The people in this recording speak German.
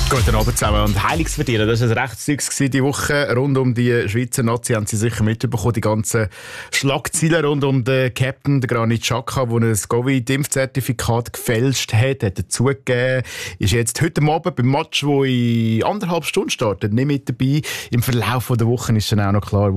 Guten Abend zusammen und Heiliges verdienen. Das war ein Rechtszeugs die Woche rund um die Schweizer Nazi. Haben Sie sicher mitbekommen, die ganzen Schlagzeilen rund um den Captain, den Granit Xhaka, der ein Covid-Impfzertifikat gefälscht hat, hat er zugegeben. Ist jetzt heute Abend beim Match, der in 1,5 Stunden startet, nicht mit dabei. Im Verlauf der Woche ist dann auch noch klar,